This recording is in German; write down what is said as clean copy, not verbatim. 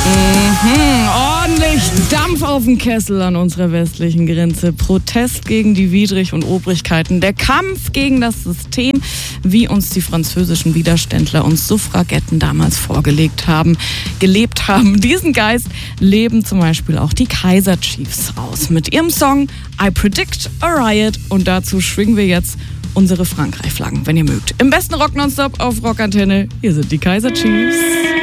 Ordentlich Dampf auf den Kessel an unserer westlichen Grenze. Protest gegen die Widrig- und Obrigkeiten. Der Kampf gegen das System, wie uns die französischen Widerständler und Suffragetten damals vorgelegt haben, gelebt haben. Diesen Geist leben zum Beispiel auch die Kaiser Chiefs aus. Mit ihrem Song I Predict a Riot. Und dazu schwingen wir jetzt unsere Frankreich-Flaggen, wenn ihr mögt. Im besten Rock nonstop auf Rockantenne. Hier sind die Kaiser Chiefs.